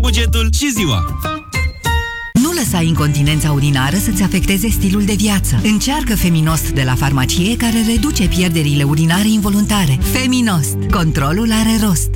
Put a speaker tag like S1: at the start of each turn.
S1: bugetul și ziua.
S2: Nu lăsa incontinența urinară să-ți afecteze stilul de viață. Încearcă Feminost de la farmacie, care reduce pierderile urinare involuntare. Feminost. Controlul are rost.